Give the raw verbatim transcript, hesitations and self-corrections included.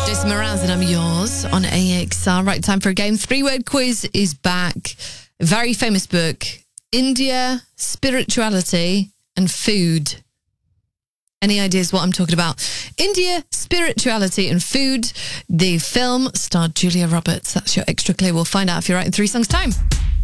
Jason Mraz and I'm yours on A X R. Right, time for a game. Three-word quiz is back. A very famous book, India, Spirituality and Food. Any ideas what I'm talking about? India, Spirituality and Food. The film starred Julia Roberts. That's your extra clue. We'll find out if you're right in three songs' time.